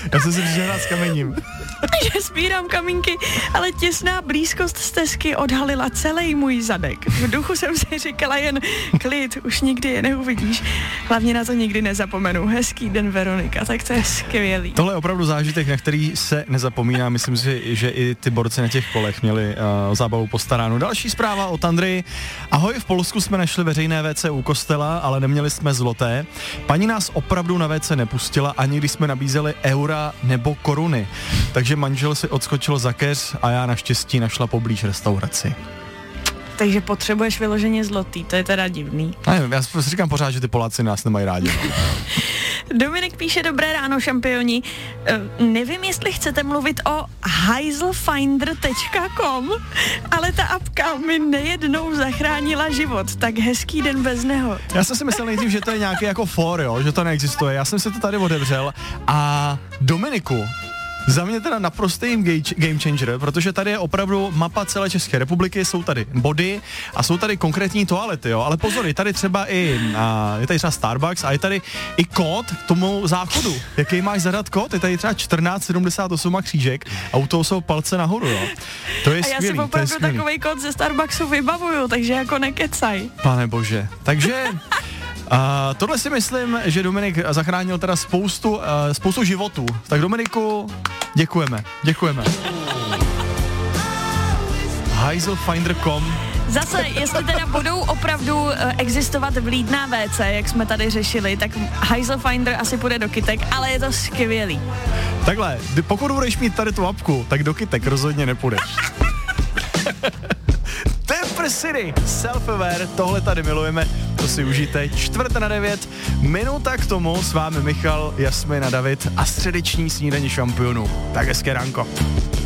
Já jsem si přišel s kamením. Že sbírám kamínky, ale těsná blízkost stezky odhalila celý můj zadek. V duchu jsem si říkala jen klid, už nikdy je neuvidíš. Hlavně na to nikdy nezapomenu. Hezký den, Veronika, tak to je skvělý. Tohle je opravdu zážitek, na který se nezapomíná. Myslím si, že i ty borci na těch kolech měli zábavu postaránu. Další zpráva od Andreji. Ahoj, v Polsku jsme našli veřejné WC u kostela, ale neměli jsme zloté. Paní nás opravdu na WC nepustila, ani když jsme nabízeli eura nebo koruny. Takže manžel si odskočil za keř a já naštěstí našla poblíž restauraci. Takže potřebuješ vyloženě zlotý, to je teda divný. Nevím, já si říkám pořád, že ty Poláci nás nemají rádi. Dominik píše, dobré ráno, šampioni. Nevím, jestli chcete mluvit o heiselfinder.com, ale ta apka mi nejednou zachránila život, tak hezký den bez nehod. Já jsem si myslel nejdřív, že to je nějaký jako for, jo, že to neexistuje. Já jsem si to tady otevřel a Dominiku, za mě teda naprostý game changer, protože tady je opravdu mapa celé České republiky, jsou tady body a jsou tady konkrétní toalety, jo, ale pozor, je tady třeba je tady třeba Starbucks a je tady i kód k tomu záchodu. Jaký máš zadat kód? Je tady třeba 1478 a křížek a u toho jsou palce nahoru, jo. To je skvělý. A já si opravdu takovej kód ze Starbucksu vybavuju, takže jako nekecaj. Pane bože, takže... tohle si myslím, že Dominik zachránil teda spoustu životů. Tak Dominiku, děkujeme. heiselfinder.com. Zase, jestli teda budou opravdu existovat vlídná WC, jak jsme tady řešili, tak Heiselfinder asi půjde do kytek, ale je to skvělý. Takhle, pokud budeš mít tady tu apku, tak do kytek rozhodně nepůjdeš. Temper City, Self-Aware, tohle tady milujeme, to si užijte. 8:45, minuta k tomu, s vámi Michal, Jasmina, David a středeční snídaní šampionů. Tak hezké ránko.